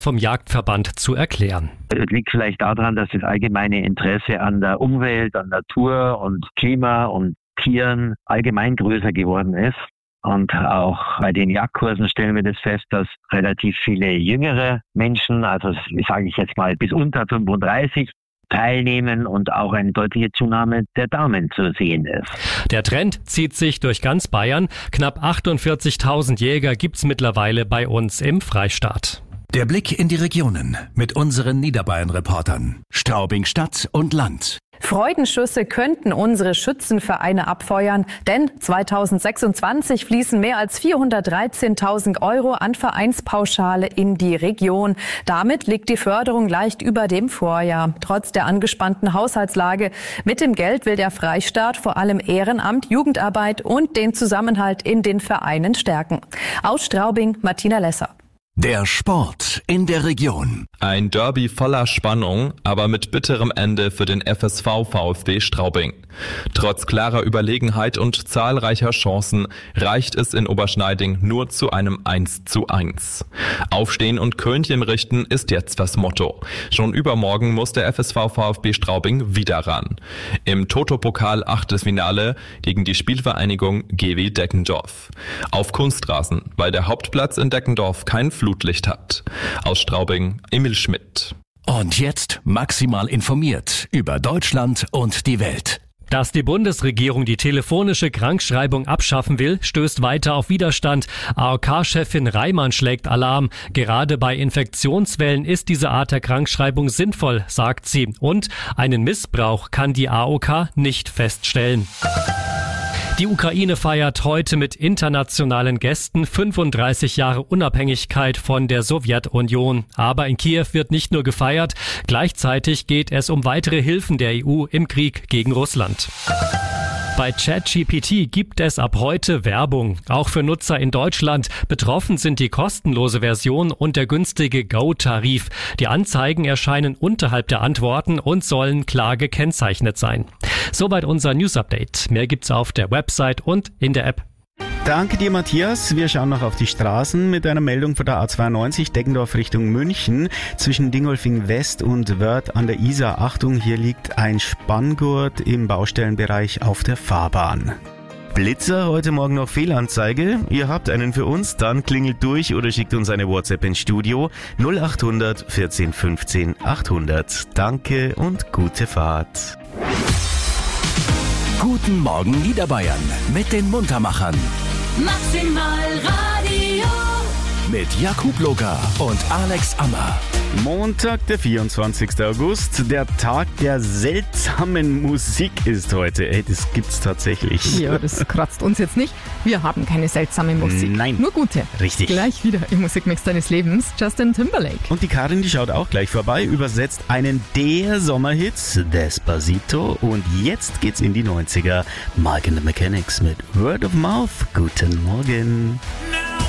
vom Jagdverband zu erklären. Es liegt vielleicht daran, dass das allgemeine Interesse an der Umwelt, an Natur und Klima und Tieren allgemein größer geworden ist. Und auch bei den Jagdkursen stellen wir das fest, dass relativ viele jüngere Menschen, also sage ich jetzt mal bis unter 35, teilnehmen und auch eine deutliche Zunahme der Damen zu sehen ist. Der Trend zieht sich durch ganz Bayern. Knapp 48.000 Jäger gibt's mittlerweile bei uns im Freistaat. Der Blick in die Regionen mit unseren Niederbayern-Reportern. Straubing Stadt und Land. Freudenschüsse könnten unsere Schützenvereine abfeuern, denn 2026 fließen mehr als 413.000 € an Vereinspauschale in die Region. Damit liegt die Förderung leicht über dem Vorjahr. Trotz der angespannten Haushaltslage. Mit dem Geld will der Freistaat vor allem Ehrenamt, Jugendarbeit und den Zusammenhalt in den Vereinen stärken. Aus Straubing, Martina Lesser. Der Sport in der Region. Ein Derby voller Spannung, aber mit bitterem Ende für den FSV VfB Straubing. Trotz klarer Überlegenheit und zahlreicher Chancen reicht es in Oberschneiding nur zu einem 1:1. Aufstehen und Krönchen richten ist jetzt das Motto. Schon übermorgen muss der FSV VfB Straubing wieder ran. Im Toto-Pokal Achtelfinale gegen die Spielvereinigung GW Deckendorf. Auf Kunstrasen, weil der Hauptplatz in Deckendorf kein Flutlicht hat. Aus Straubing, Emil Schmidt. Und jetzt maximal informiert über Deutschland und die Welt. Dass die Bundesregierung die telefonische Krankschreibung abschaffen will, stößt weiter auf Widerstand. AOK-Chefin Reimann schlägt Alarm. Gerade bei Infektionswellen ist diese Art der Krankschreibung sinnvoll, sagt sie. Und einen Missbrauch kann die AOK nicht feststellen. Die Ukraine feiert heute mit internationalen Gästen 35 Jahre Unabhängigkeit von der Sowjetunion. Aber in Kiew wird nicht nur gefeiert, gleichzeitig geht es um weitere Hilfen der EU im Krieg gegen Russland. Bei ChatGPT gibt es ab heute Werbung, auch für Nutzer in Deutschland. Betroffen sind die kostenlose Version und der günstige Go-Tarif. Die Anzeigen erscheinen unterhalb der Antworten und sollen klar gekennzeichnet sein. Soweit unser News-Update. Mehr gibt's auf der Website und in der App. Danke dir, Matthias. Wir schauen noch auf die Straßen mit einer Meldung von der A92 Deggendorf Richtung München zwischen Dingolfing West und Wörth an der Isar. Achtung, hier liegt ein Spanngurt im Baustellenbereich auf der Fahrbahn. Blitzer, heute Morgen noch Fehlanzeige. Ihr habt einen für uns, dann klingelt durch oder schickt uns eine WhatsApp ins Studio 0800 14 15 800. Danke und gute Fahrt. Guten Morgen Niederbayern mit den Muntermachern. Maximal Radio. Mit Jakub Loga und Alex Ammer. Montag, der 24. August, der Tag der seltsamen Musik ist heute. Ey, das gibt's tatsächlich. Ja, das kratzt uns jetzt nicht. Wir haben keine seltsame Musik. Nein. Nur gute. Richtig. Gleich wieder im Musikmix deines Lebens, Justin Timberlake. Und die Karin, die schaut auch gleich vorbei, übersetzt einen der Sommerhits, Despacito. Und jetzt geht's in die 90er. Mike and the Mechanics mit Word of Mouth. Guten Morgen.